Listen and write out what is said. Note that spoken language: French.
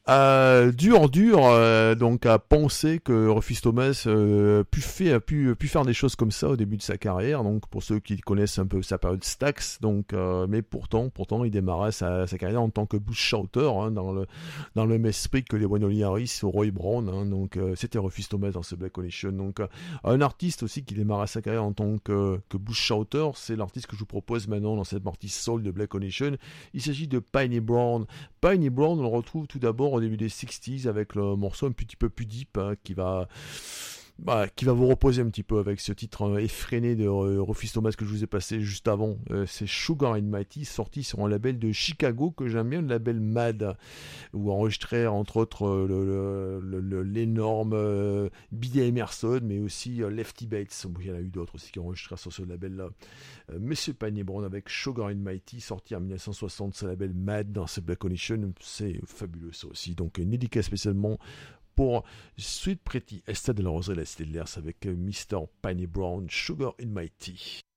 Dur, donc à penser que Rufus Thomas a pu faire des choses comme ça au début de sa carrière. Donc pour ceux qui connaissent un peu sa période Stax, donc mais pourtant il démarrait sa carrière en tant que bush shouter, hein, dans le même esprit que les Wayne Harris ou Roy Brown. Hein, donc c'était Rufus Thomas dans ce Black Connection. Donc un artiste aussi qui démarrait sa carrière en tant que bush shouter, c'est l'artiste que je vous propose maintenant dans cette partie soul de Black Connection. Il s'agit de Piney Brown. Piney Brown, on le retrouve tout d'abord au début des 60s avec le morceau un petit peu plus deep, hein, qui va vous reposer un petit peu avec ce titre effréné de Rufus Thomas que je vous ai passé juste avant. C'est Sugar and Mighty, sorti sur un label de Chicago que j'aime bien, le label Mad, où enregistré entre autres l'énorme Billy Emerson, mais aussi Lefty Bates. Il y en a eu d'autres aussi qui ont enregistré sur ce label-là. Monsieur Piney Brown avec Sugar and Mighty, sorti en 1960 sur le label Mad dans ce Black Connection. C'est fabuleux ça aussi. Donc une dédicace spécialement pour Sweet Pretty Estelle de la Rosée, la Cité de l'Ers avec Mr. Piney Brown, Sugar and Mighty.